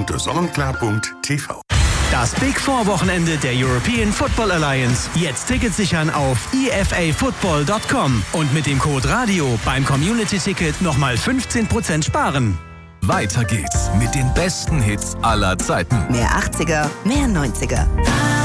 unter sonnenklar.tv. Das Big Four Wochenende der European Football Alliance. Jetzt Tickets sichern auf efafootball.com und mit dem Code RADIO beim Community-Ticket nochmal 15% sparen. Weiter geht's mit den besten Hits aller Zeiten. Mehr 80er, mehr 90er.